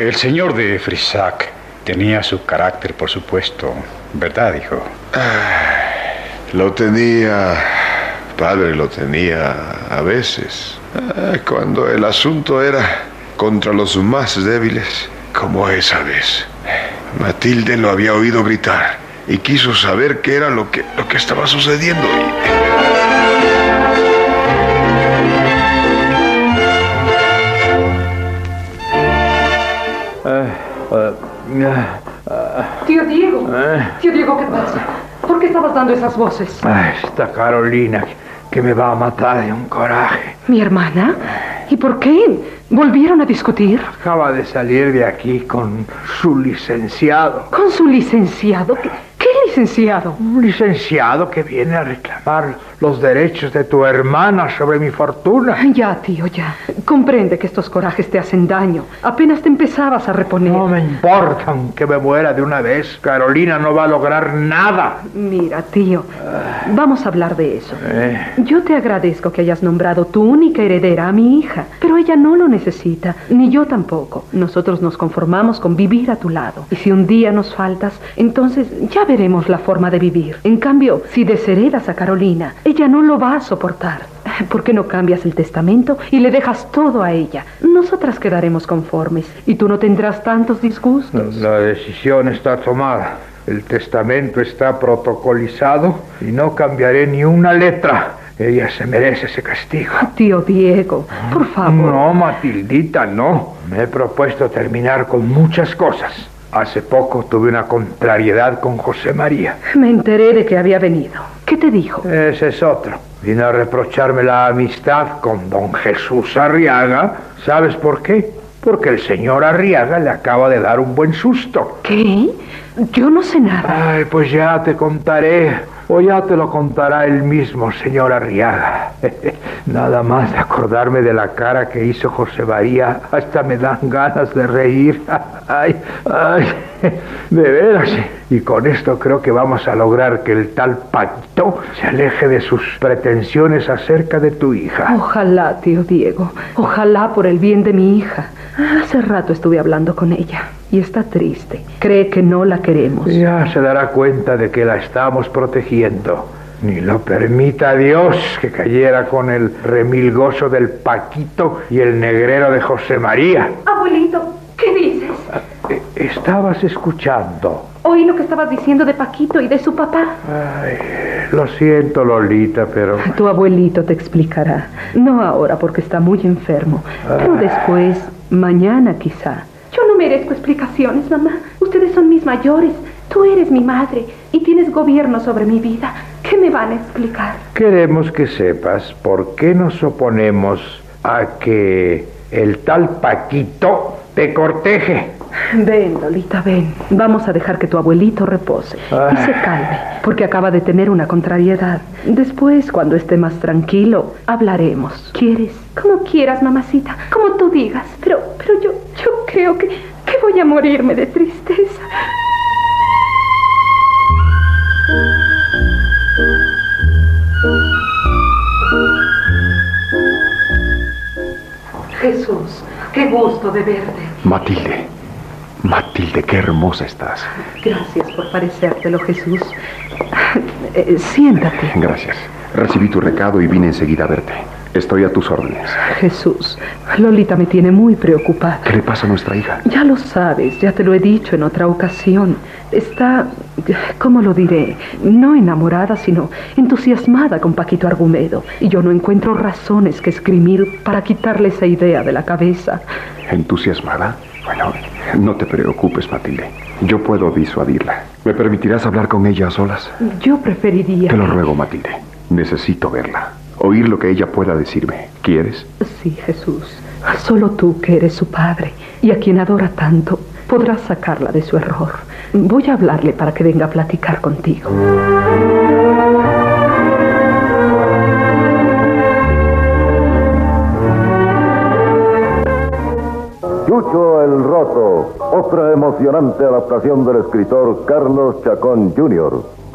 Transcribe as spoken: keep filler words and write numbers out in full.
El señor de Frisac tenía su carácter, por supuesto, ¿verdad, hijo? Ah, lo tenía, padre, lo tenía a veces. Ah, cuando el asunto era contra los más débiles, como esa vez. Matilde lo había oído gritar y quiso saber qué era lo que, lo que estaba sucediendo. Uh, uh, uh, Tío Diego, uh, tío Diego, ¿qué pasa? ¿Por qué estabas dando esas voces? Esta Carolina que me va a matar de un coraje. ¿Mi hermana? ¿Y por qué? ¿Volvieron a discutir? Acaba de salir de aquí con su licenciado. ¿Con su licenciado? ¿Qué, qué licenciado? Un licenciado que viene a reclamar los derechos de tu hermana sobre mi fortuna. Ya, tío, ya. Comprende que estos corajes te hacen daño. Apenas te empezabas a reponer. No me importa aunque me muera de una vez. Carolina no va a lograr nada. Mira, tío, vamos a hablar de eso. Eh. Yo te agradezco que hayas nombrado tu única heredera a mi hija, pero ella no lo necesita, ni yo tampoco. Nosotros nos conformamos con vivir a tu lado. Y si un día nos faltas, entonces ya veremos la forma de vivir. En cambio, si desheredas a Carolina, ella no lo va a soportar. ¿Por qué no cambias el testamento y le dejas todo a ella? Nosotras quedaremos conformes y tú no tendrás tantos disgustos. La decisión está tomada. El testamento está protocolizado y no cambiaré ni una letra. Ella se merece ese castigo. Tío Diego, por favor. No, Matildita, no. Me he propuesto terminar con muchas cosas. Hace poco tuve una contrariedad con José María. Me enteré de que había venido. ¿Qué te dijo? Ese es otro. Vino a reprocharme la amistad con don Jesús Arriaga. ¿Sabes por qué? Porque el señor Arriaga le acaba de dar un buen susto. ¿Qué? Yo no sé nada. Ay, pues ya te contaré. O ya te lo contará él mismo, señor Arriaga. Nada más de acordarme de la cara que hizo José María, hasta me dan ganas de reír. Ay, ay, de veras. Y con esto creo que vamos a lograr que el tal Paquito se aleje de sus pretensiones acerca de tu hija. Ojalá, tío Diego. Ojalá por el bien de mi hija. Hace rato estuve hablando con ella y está triste. Cree que no la queremos. Ya se dará cuenta de que la estamos protegiendo. Ni lo permita Dios que cayera con el remilgoso del Paquito y el negrero de José María. Abuelito, ¿qué dices? Estabas escuchando. Oí lo que estabas diciendo de Paquito y de su papá. Ay, lo siento, Lolita, pero... Tu abuelito te explicará. No ahora porque está muy enfermo, pero después, mañana quizá. Yo no merezco explicaciones, mamá. Ustedes son mis mayores. Tú eres mi madre y tienes gobierno sobre mi vida. ¿Qué me van a explicar? Queremos que sepas por qué nos oponemos a que el tal Paquito te corteje. Ven, Lolita, ven. Vamos a dejar que tu abuelito repose Ay. y se calme, porque acaba de tener una contrariedad. Después, cuando esté más tranquilo, hablaremos. ¿Quieres? Como quieras, mamacita, como tú digas. Pero, pero yo, yo creo que, que voy a morirme de tristeza. Jesús, qué gusto de verte. Matilde, Matilde, qué hermosa estás. Gracias por parecértelo, Jesús. Eh, siéntate. Gracias. Recibí tu recado y vine enseguida a verte. Estoy a tus órdenes. Jesús, Lolita me tiene muy preocupada. ¿Qué le pasa a nuestra hija? Ya lo sabes, ya te lo he dicho en otra ocasión. Está, ¿cómo lo diré? No enamorada, sino entusiasmada con Paquito Argumedo. Y yo no encuentro razones que esgrimir para quitarle esa idea de la cabeza. ¿Entusiasmada? Bueno, no te preocupes, Matilde. Yo puedo disuadirla. ¿Me permitirás hablar con ella a solas? Yo preferiría... Te lo ruego, Matilde. Necesito verla. Oír lo que ella pueda decirme. ¿Quieres? Sí, Jesús. Solo tú, que eres su padre y a quien adora tanto, podrás sacarla de su error. Voy a hablarle para que venga a platicar contigo. Chucho el Roto, otra emocionante adaptación del escritor Carlos Chacón junior